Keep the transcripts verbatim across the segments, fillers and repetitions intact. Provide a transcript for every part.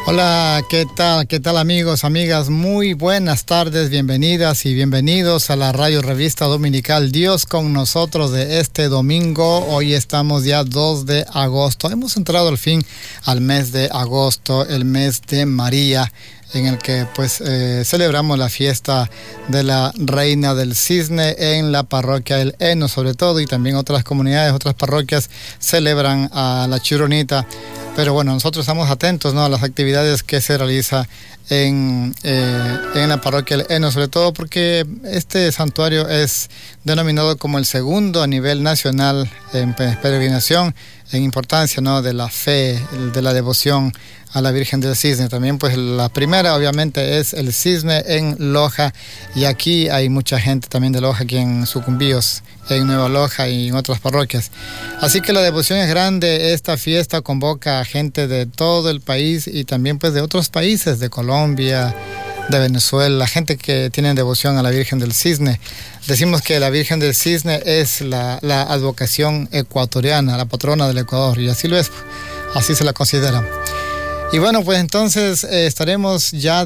Hola, ¿qué tal? ¿Qué tal amigos, amigas? Muy buenas tardes, bienvenidas y bienvenidos a la Radio Revista Dominical Dios con nosotros de este domingo. Hoy estamos ya dos de agosto. Hemos entrado al fin al mes de agosto, el mes de María, en el que pues eh, celebramos la fiesta de la Reina del Cisne en la parroquia del Heno, sobre todo, y también otras comunidades, otras parroquias celebran a la Churonita. Pero bueno, nosotros estamos atentos, ¿no?, a las actividades que se realiza en, eh, en la parroquia del Heno, sobre todo porque este santuario es denominado como el segundo a nivel nacional en peregrinación, en importancia, ¿no?, de la fe, de la devoción a la Virgen del Cisne. También pues la primera obviamente es el Cisne en Loja, y aquí hay mucha gente también de Loja, aquí en Sucumbíos, en Nueva Loja y en otras parroquias. Así que la devoción es grande. Esta fiesta convoca a gente de todo el país y también pues de otros países, de Colombia, de Venezuela, gente que tiene devoción a la Virgen del Cisne. Decimos que la Virgen del Cisne es la, la advocación ecuatoriana, la patrona del Ecuador, y así lo es, así se la considera. Y bueno, pues entonces eh, estaremos ya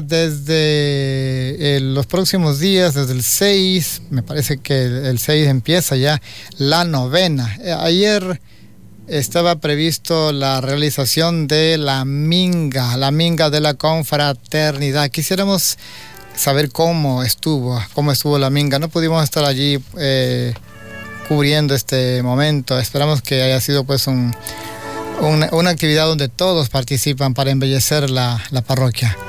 desde eh, los próximos días, desde el seis, me parece que el seis empieza ya la novena. Eh, ayer estaba previsto la realización de la minga, la minga de la confraternidad. Quisiéramos saber cómo estuvo, cómo estuvo la minga. No pudimos estar allí eh, cubriendo este momento. Esperamos que haya sido pues un... Una, una actividad donde todos participan para embellecer la, la parroquia.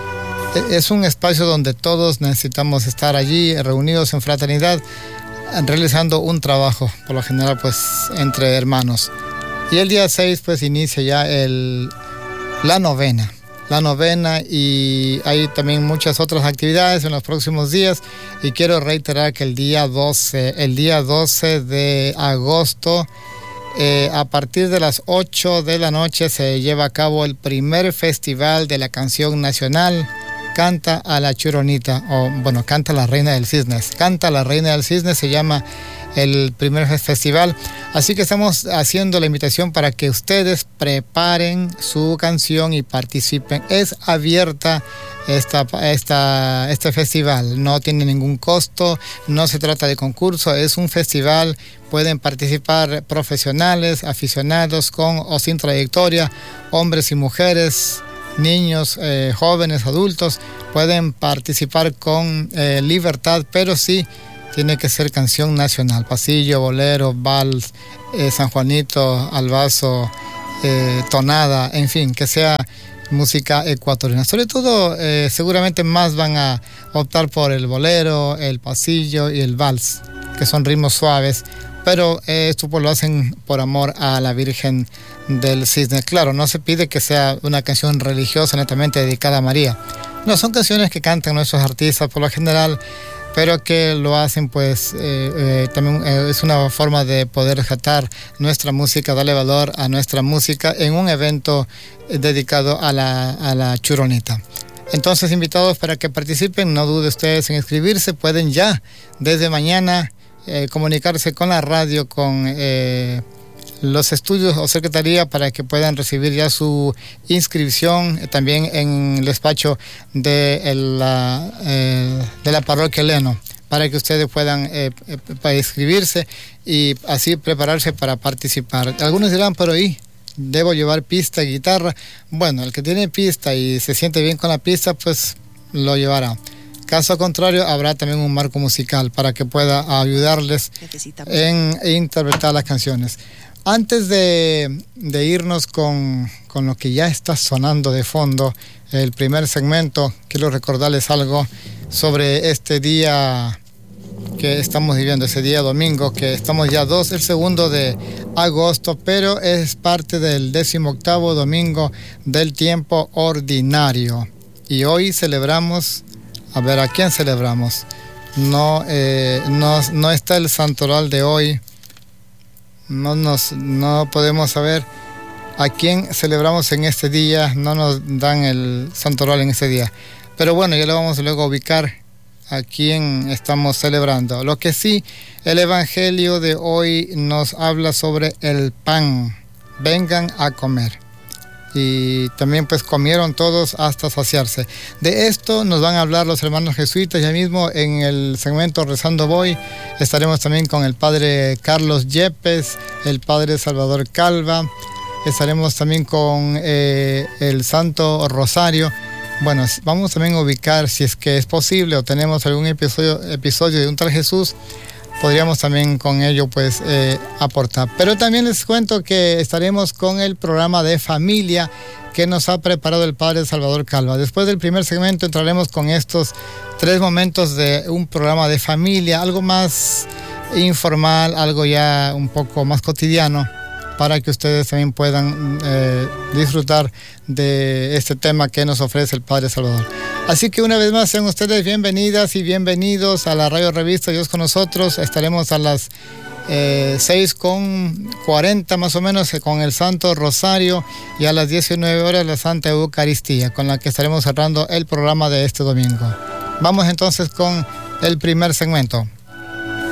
Es un espacio donde todos necesitamos estar allí reunidos en fraternidad, realizando un trabajo, por lo general pues entre hermanos. Y el día seis pues inicia ya el, la novena, la novena y hay también muchas otras actividades en los próximos días. Y quiero reiterar que el día doce, el día doce de agosto, Eh, a partir de las ocho de la noche se lleva a cabo el primer festival de la canción nacional, Canta a la Churonita, o bueno, Canta la Reina del Cisne. Canta la Reina del Cisne se llama el primer festival. Así que estamos haciendo la invitación para que ustedes preparen su canción y participen. Es abierta esta, esta, este festival, no tiene ningún costo, no se trata de concurso, es un festival. Pueden participar profesionales, aficionados con o sin trayectoria, hombres y mujeres, niños, eh, jóvenes, adultos. Pueden participar con eh, libertad, pero sí tiene que ser canción nacional, pasillo, bolero, vals, eh, San Juanito, albazo, eh, tonada, en fin, que sea música ecuatoriana. Sobre todo, eh, seguramente más van a optar por el bolero, el pasillo y el vals, que son ritmos suaves, pero eh, esto pues lo hacen por amor a la Virgen del Cisne. Claro, no se pide que sea una canción religiosa netamente dedicada a María. No, son canciones que cantan nuestros artistas por lo general, pero que lo hacen pues eh, eh, también eh, es una forma de poder rescatar nuestra música, darle valor a nuestra música en un evento eh, dedicado a la, a la Churonita. Entonces, invitados para que participen, no duden ustedes en inscribirse, pueden ya desde mañana eh, comunicarse con la radio, con eh, los estudios o secretaría para que puedan recibir ya su inscripción eh, también en el despacho de, el, la, eh, de la parroquia Heno, para que ustedes puedan eh, eh, para inscribirse y así prepararse para participar. Algunos dirán, pero ¿y debo llevar pista y guitarra? Bueno, el que tiene pista y se siente bien con la pista, pues lo llevará. Caso contrario, habrá también un marco musical para que pueda ayudarles en interpretar las canciones. Antes de, de irnos con, con lo que ya está sonando de fondo, el primer segmento, quiero recordarles algo sobre este día que estamos viviendo, ese día domingo, que estamos ya dos, el segundo de agosto, pero es parte del décimo octavo domingo del tiempo ordinario. Y hoy celebramos, a ver, ¿a quién celebramos? No, eh, no, no está el santoral de hoy. No, nos, no podemos saber a quién celebramos en este día, no nos dan el santoral en este día. Pero bueno, ya lo vamos luego a ubicar a quién estamos celebrando. Lo que sí, el Evangelio de hoy nos habla sobre el pan. Vengan a comer. y también pues comieron todos hasta saciarse. De esto nos van a hablar los hermanos jesuitas. Ya mismo en el segmento Rezando Voy estaremos también con el padre Carlos Yepes, el padre Salvador Calva, estaremos también con eh, el Santo Rosario. Bueno, vamos también a ubicar, si es que es posible o tenemos algún episodio, episodio de un tal Jesús, podríamos también con ello pues eh, aportar. Pero también les cuento que estaremos con el programa de familia que nos ha preparado el padre Salvador Calva. Después del primer segmento entraremos con estos tres momentos de un programa de familia, algo más informal, algo ya un poco más cotidiano, para que ustedes también puedan eh, disfrutar de este tema que nos ofrece el Padre Salvador. Así que una vez más, sean ustedes bienvenidas y bienvenidos a la Radio Revista Dios con Nosotros. Estaremos a las eh, seis con cuarenta más o menos con el Santo Rosario y a las diecinueve horas la Santa Eucaristía, con la que estaremos cerrando el programa de este domingo. Vamos entonces con el primer segmento.